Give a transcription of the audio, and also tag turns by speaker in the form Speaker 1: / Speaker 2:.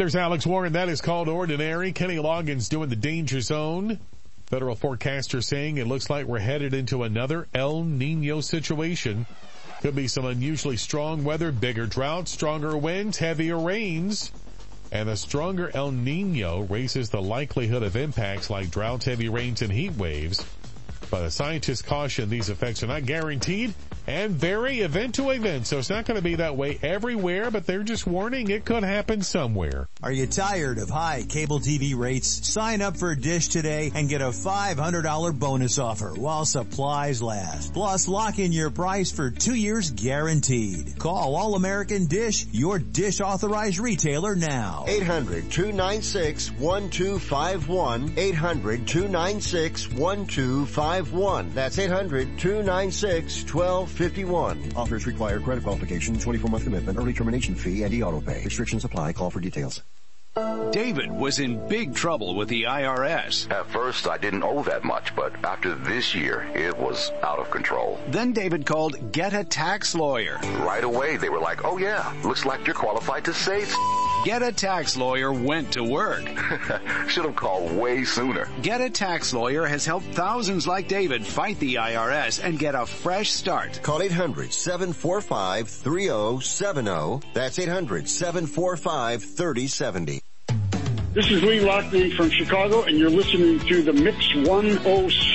Speaker 1: There's Alex Warren. That is called Ordinary. Kenny Loggins doing the Danger Zone. Federal forecaster saying it looks like we're headed into another El Nino situation. Could be some unusually strong weather, bigger droughts, stronger winds, heavier rains. And a stronger El Nino raises the likelihood of impacts like droughts, heavy rains, and heat waves. But the scientists caution these effects are not guaranteed and vary event to event. So it's not going to be that way everywhere, but they're just warning it could happen somewhere.
Speaker 2: Are you tired of high cable TV rates? Sign up for Dish today and get a $500 bonus offer while supplies last. Plus, lock in your price for 2 years guaranteed. Call All American Dish, your Dish authorized retailer now.
Speaker 3: 800-296-1251. 800-296-1251. That's 800-296-1251. Offers require credit qualification, 24-month commitment, early termination fee, and e-auto pay. Restrictions apply. Call for details.
Speaker 4: David was in big trouble with the IRS.
Speaker 5: At first, I didn't owe that much, but after this year, it was out of control.
Speaker 4: Then David called Get a Tax Lawyer.
Speaker 5: Right away, they were like, oh yeah, looks like you're qualified to save.
Speaker 4: Get a Tax Lawyer went to work.
Speaker 5: Should have called way sooner.
Speaker 4: Get a Tax Lawyer has helped thousands like David fight the IRS and get a fresh start.
Speaker 3: Call 800-745-3070. That's 800-745-3070.
Speaker 6: This is Lee Loughlin from Chicago, and you're listening to the Mix 106.